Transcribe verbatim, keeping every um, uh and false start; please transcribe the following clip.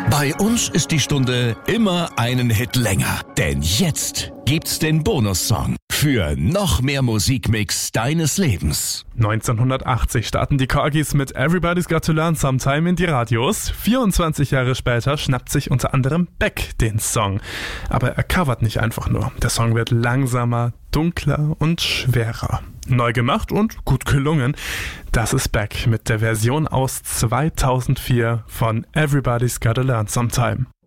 Bei uns ist die Stunde immer einen Hit länger. Denn jetzt gibt's den Bonussong für noch mehr Musikmix deines Lebens. neunzehnhundertachtzig starten die Corgis mit Everybody's Got to Learn Sometime in die Radios. vierundzwanzig Jahre später schnappt sich unter anderem Beck den Song. Aber er covert nicht einfach nur. Der Song wird langsamer, dunkler und schwerer. Neu gemacht und gut gelungen. Das ist Beck mit der Version aus zweitausendvier von Everybody's Gotta Learn Sometime.